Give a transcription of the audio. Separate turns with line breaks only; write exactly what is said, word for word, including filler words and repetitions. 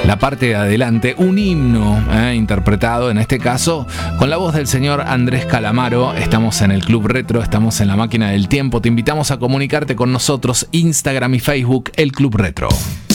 la parte de adelante, un himno eh, interpretado, en este caso, con la voz del señor Andrés Calamaro. Estamos en el Club Retro, estamos en la máquina del tiempo. Te invitamos a comunicarte con nosotros, Instagram y Facebook, el Club Retro.